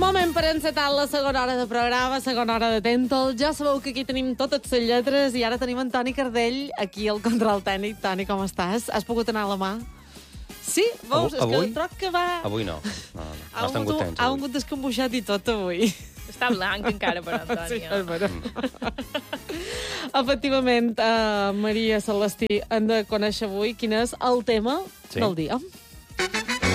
Moment per encetar la segona hora de programa, segona hora de Tèntol. Ja sabeu que aquí tenim totes les lletres i ara tenim en Toni Cardell aquí al control tècnic. Toni, com estàs? Has pogut anar a la mà? Sí? Veus? És que troc que va... Avui no. Bastant contents. Ha vingut descambuixat i tot avui. Està blanc encara, però, Antònia. Sí, és vera. Efectivament, Maria Celestí, hem de conèixer avui quin és el tema del dia.